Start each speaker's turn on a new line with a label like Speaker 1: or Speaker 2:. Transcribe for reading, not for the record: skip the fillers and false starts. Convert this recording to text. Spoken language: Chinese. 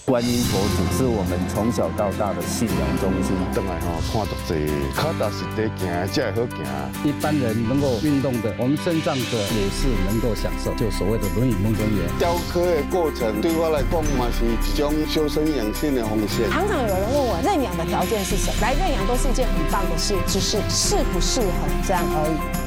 Speaker 1: 观音佛祖是我们从小到大的信仰中心。
Speaker 2: 回来看到这脚踏实地行，才会好行。
Speaker 1: 一般人能够运动的，我们身障者也是能够享受，就所谓的轮椅梦中人。
Speaker 2: 雕刻的过程对我来讲嘛是一种修身养性的方式。
Speaker 3: 常常有人问我认养的条件是什么？来认养都是一件很棒的事，只是适不适合这样而已。